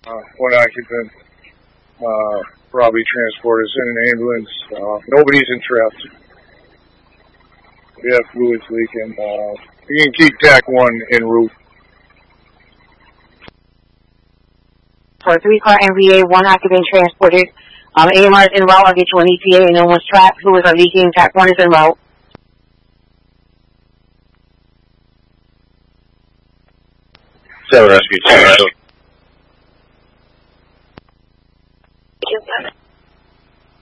one occupant, probably transport us in an ambulance. Nobody's interested. We have fluids leaking. You can keep deck 1 en route. For a 3-car MVA, 1 occupant transported. AMR is en route. I'll get you an ETA and no one's trapped. Fluids are leaking. Deck 1 is en route. 7 Rescue 2.